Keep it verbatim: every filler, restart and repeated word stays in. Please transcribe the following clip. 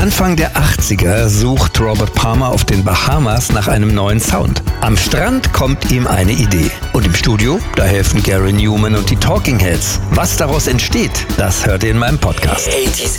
Anfang der achtziger sucht Robert Palmer auf den Bahamas nach einem neuen Sound. Am Strand kommt ihm eine Idee. Und im Studio, da helfen Gary Numan und die Talking Heads. Was daraus entsteht, das hört ihr in meinem Podcast.